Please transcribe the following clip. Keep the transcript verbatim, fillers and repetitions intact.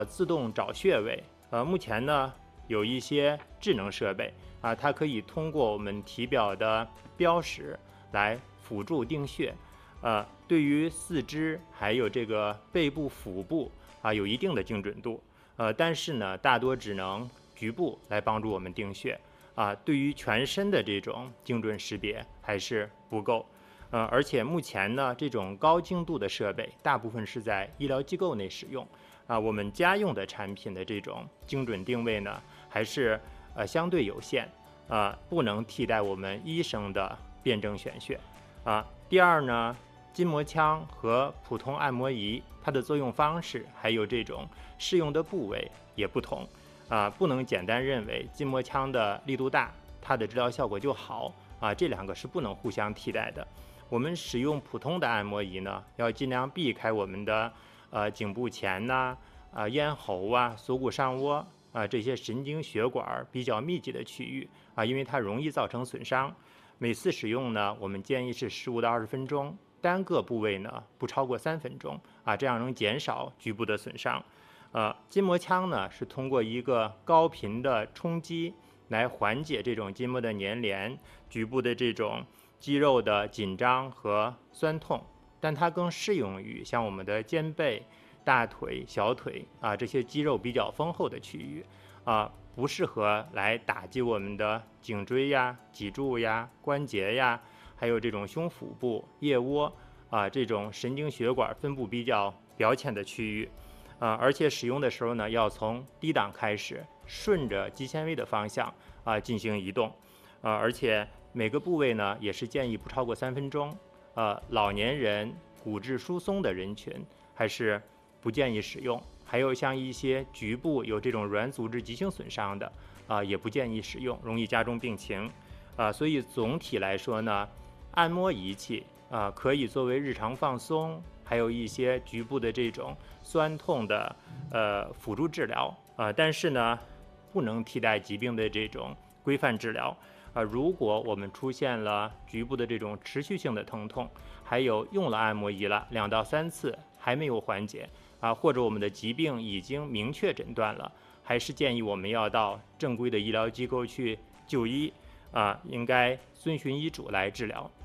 自动找穴位。呃，目前呢有一些智能设备啊，它可以通过我们体表的标识来辅助定穴。呃，对于四肢还有这个背部、腹部啊，有一定的精准度。呃，但是呢，大多只能局部来帮助我们定穴啊，对于全身的这种精准识别还是不够。呃，而且目前呢，这种高精度的设备大部分是在医疗机构内使用啊，我们家用的产品的这种精准定位呢，还是呃相对有限啊，不能替代我们医生的辨证选穴啊。第二呢，筋膜枪和普通按摩仪，它的作用方式还有这种适用的部位也不同啊，不能简单认为筋膜枪的力度大，它的治疗效果就好啊，这两个是不能互相替代的。我们使用普通的按摩仪呢，要尽量避开我们的呃颈部前呐、啊、咽喉啊、锁骨上窝啊这些神经血管比较密集的区域啊，因为它容易造成损伤。每次使用呢，我们建议是十五到二十分钟，单个部位呢不超过三分钟啊，这样能减少局部的损伤。呃，筋膜枪呢是通过一个高频的冲击来缓解这种筋膜的粘连、局部的这种肌肉的紧张和酸痛，但它更适用于像我们的肩背、大腿、小腿啊这些肌肉比较丰厚的区域啊，不适合来打击我们的颈椎呀、脊柱呀、关节呀，还有这种胸腹部、腋窝啊这种神经血管分布比较表浅的区域啊，而且使用的时候呢，要从低档开始，顺着肌纤维的方向啊进行移动啊，而且每个部位呢，也是建议不超过三分钟。呃，老年人、骨质疏松的人群还是不建议使用。还有像一些局部有这种软组织急性损伤的啊、呃，也不建议使用，容易加重病情。啊、呃，所以总体来说呢，按摩仪器啊、呃，可以作为日常放松，还有一些局部的这种酸痛的呃辅助治疗啊、呃，但是呢，不能替代疾病的这种规范治疗。啊，如果我们出现了局部的这种持续性的疼痛，还有用了按摩仪了两到三次还没有缓解啊，或者我们的疾病已经明确诊断了，还是建议我们要到正规的医疗机构去就医啊，应该遵循医嘱来治疗。